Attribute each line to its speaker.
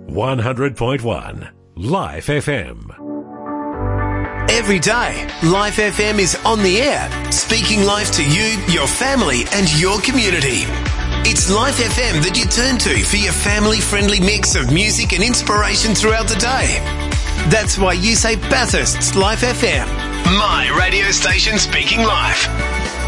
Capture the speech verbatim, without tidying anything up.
Speaker 1: one hundred point one Life F M.
Speaker 2: Every day, Life F M is on the air, speaking life to you, your family and your community. It's Life F M that you turn to for your family-friendly mix of music and inspiration throughout the day. That's why you say Bathurst's Life F M, my radio station speaking life.